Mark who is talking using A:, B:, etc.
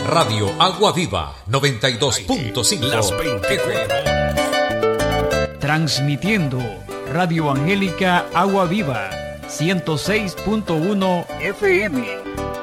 A: Radio Agua Viva 92.5
B: Las 24.
C: Transmitiendo Radio Angélica Agua Viva 106.1 FM.